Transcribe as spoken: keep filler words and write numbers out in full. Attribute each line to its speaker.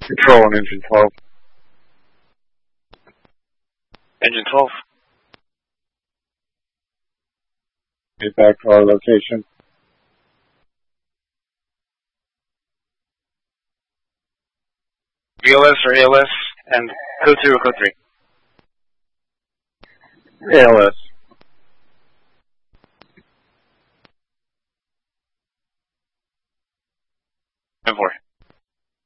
Speaker 1: Control on engine twelve.
Speaker 2: Engine twelve.
Speaker 1: Get back to our location.
Speaker 2: V L S or A L S, and code two or code three?
Speaker 1: A L S.